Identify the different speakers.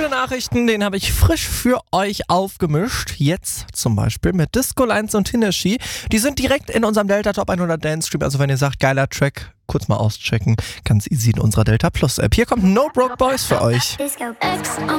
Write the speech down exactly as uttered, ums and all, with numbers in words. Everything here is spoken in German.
Speaker 1: gute Nachrichten, den habe ich frisch für euch aufgemischt. Jetzt zum Beispiel mit Disco Lines und Hinashi. Die sind direkt in unserem Delta Top hundert Dance Stream. Also wenn ihr sagt, geiler Track, kurz mal auschecken. Ganz easy in unserer Delta Plus App. Hier kommt No Broke Boys für euch.